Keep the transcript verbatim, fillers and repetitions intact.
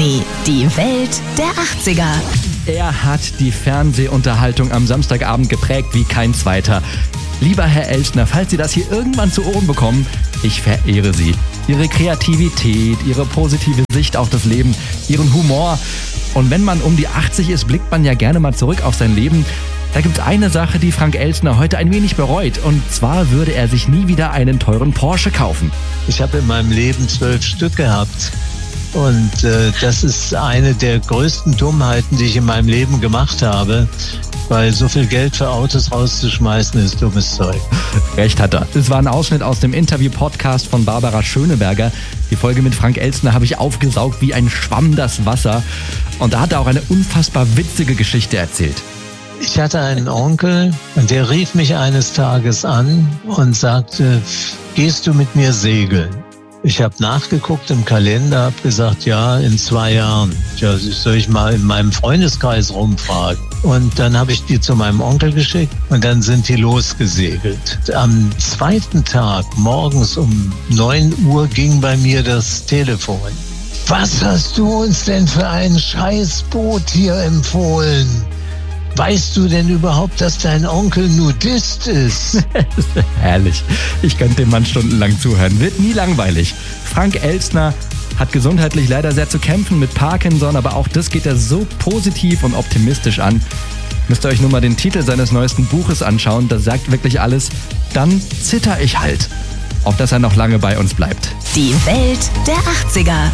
Krimi, die Welt der achtziger. Er hat die Fernsehunterhaltung am Samstagabend geprägt wie kein zweiter. Lieber Herr Elstner, falls Sie das hier irgendwann zu Ohren bekommen, ich verehre Sie. Ihre Kreativität, Ihre positive Sicht auf das Leben, Ihren Humor. Und wenn man um die achtzig ist, blickt man ja gerne mal zurück auf sein Leben. Da gibt es eine Sache, die Frank Elstner heute ein wenig bereut. Und zwar würde er sich nie wieder einen teuren Porsche kaufen. Ich habe in meinem Leben zwölf Stück gehabt. Und äh, das ist eine der größten Dummheiten, die ich in meinem Leben gemacht habe. Weil so viel Geld für Autos rauszuschmeißen, ist dummes Zeug. Recht hat er. Es war ein Ausschnitt aus dem Interview-Podcast von Barbara Schöneberger. Die Folge mit Frank Elstner habe ich aufgesaugt wie ein Schwamm das Wasser. Und da hat er auch eine unfassbar witzige Geschichte erzählt. Ich hatte einen Onkel und der rief mich eines Tages an und sagte, gehst du mit mir segeln? Ich habe nachgeguckt im Kalender, habe gesagt, ja, in zwei Jahren. Ja, soll ich mal in meinem Freundeskreis rumfragen? Und dann habe ich die zu meinem Onkel geschickt und dann sind die losgesegelt. Am zweiten Tag, morgens um neun Uhr, ging bei mir das Telefon. Was hast du uns denn für ein Scheißboot hier empfohlen? Weißt du denn überhaupt, dass dein Onkel Nudist ist? Herrlich. Ich könnte dem Mann stundenlang zuhören. Wird nie langweilig. Frank Elstner hat gesundheitlich leider sehr zu kämpfen mit Parkinson, aber auch das geht er so positiv und optimistisch an. Müsst ihr euch nur mal den Titel seines neuesten Buches anschauen. Das sagt wirklich alles. Dann zitter ich halt. Auf dass er noch lange bei uns bleibt. Die Welt der achtziger.